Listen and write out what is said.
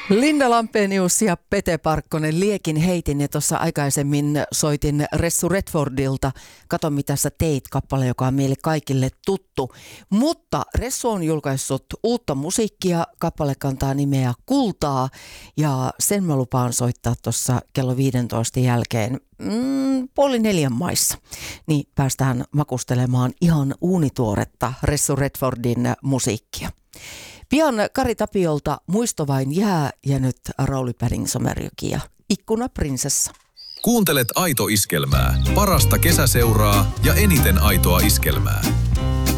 Linda Lampenius ja Pete Parkkonen, liekin heitin ja tuossa aikaisemmin soitin Ressu Redfordilta Kato mitä sä teit -kappale, joka on meille kaikille tuttu. Mutta Ressu on julkaissut uutta musiikkia, kappale kantaa nimeä Kultaa ja sen mä lupaan soittaa tuossa kello 15 jälkeen 3:30 maissa. Niin päästään makustelemaan ihan uunituoretta Ressu Redfordin musiikkia. Pian Kari Tapiolta Muisto vain jää ja nyt Rauli Päring-Somerjoki ja Ikkunaprinsessa. Kuuntelet Aito Iskelmää. Parasta kesäseuraa ja eniten aitoa iskelmää.